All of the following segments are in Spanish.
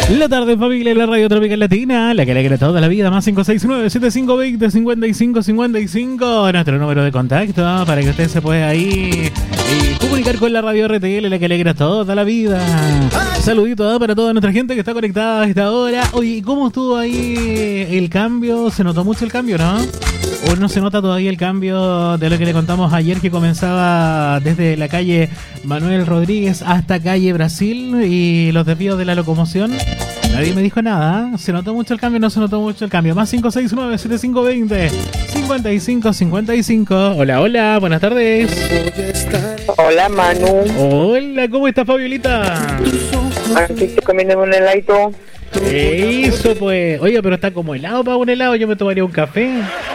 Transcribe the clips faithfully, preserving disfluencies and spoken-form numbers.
La tarde, familia, la radio tropical latina, la que alegra toda la vida, más cinco seis nueve siete cinco dos cero cincuenta y cinco cincuenta y cinco, nuestro número de contacto, para que usted se pueda ahí eh, comunicar con la radio R T L, la que alegra toda la vida. Saludito para toda nuestra gente que está conectada a esta hora. Oye, ¿cómo estuvo ahí el cambio? ¿Se notó mucho el cambio, no? ¿O no se nota todavía el cambio de lo que le contamos ayer, que comenzaba desde la calle Manuel Rodríguez hasta calle Brasil y los desvíos de la locomoción? Nadie me dijo nada. ¿Se notó mucho el cambio? No se notó mucho el cambio. Más cinco seis nueve siete cinco dos cero cincuenta y cinco cincuenta y cinco. Hola, hola, buenas tardes. Hola, Manu. Hola, ¿cómo estás, Fabiolita? Aquí estoy comiendo un heladito. Eso pues. Oye, pero está como helado para un helado. Yo me tomaría un café.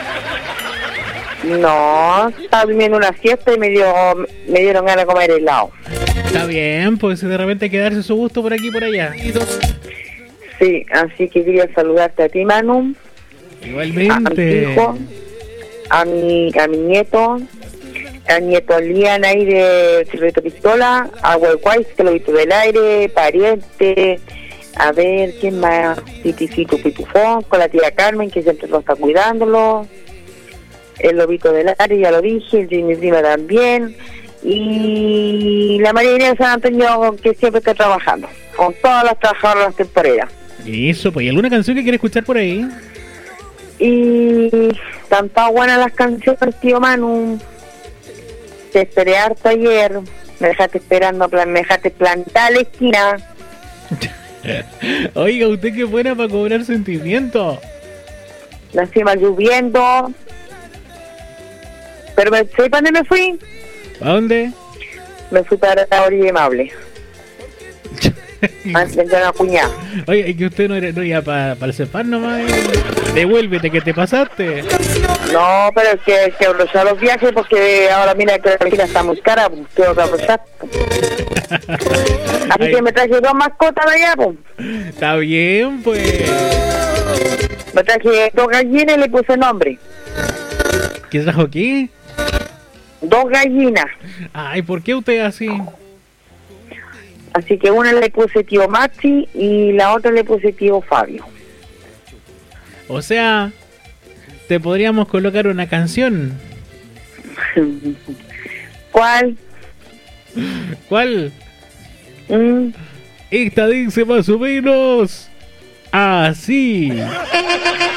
No, estaba durmiendo una siesta y me, dio, me dieron ganas de comer helado. Está bien, pues de repente hay que darse su gusto por aquí y por allá. Sí, así que quería saludarte a ti, Manu. Igualmente. A mi hijo, a mi, a mi nieto, al nieto Lian ahí de Cirrito Pistola, a Huayhuay, que lo he visto del aire, pariente, a ver, ¿quién más? Piticito Pitufón, con la tía Carmen, que siempre lo está cuidándolo. El lobito del área, ya lo dije, el Jimmy Prima también, y la María Inés de San Antonio, que siempre está trabajando, con todas las trabajadoras temporeras. Eso, pues, ¿y alguna canción que quiere escuchar por ahí? Y están todas buenas las canciones, tío Manu. Te esperé harto ayer, me dejaste esperando, me dejaste plantar la esquina. Oiga, usted qué buena para cobrar sentimientos. La encima lloviendo. Pero ¿sabes para dónde me fui? ¿A dónde? Me fui para la orilla amable. Antes de una cuñada. Oye, es que usted no, era, no iba para pa el Cefán nomás. Devuélvete que te pasaste. No, pero es que, que aprovechar los viajes porque ahora mira que la Argentina está muy cara, pues tengo que aprovechar. Así Ay. que me traje dos mascotas de allá, pues. Está bien, pues. Me traje dos gallinas y le puse nombre. ¿Qué trajo aquí? Dos gallinas. Ay, ¿por qué usted así? Así que una le puse tío Maxi y la otra le puse tío Fabio. O sea, te podríamos colocar una canción. ¿Cuál? ¿Cuál? Mm. Esta dice más o menos así.